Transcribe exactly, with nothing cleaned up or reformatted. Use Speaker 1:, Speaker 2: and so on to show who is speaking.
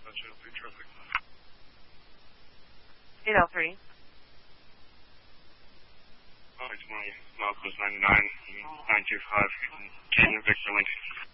Speaker 1: eight oh three.
Speaker 2: Oh, it's my Malcolm's ninety-nine, nine two five, Canyon Victor Lincoln.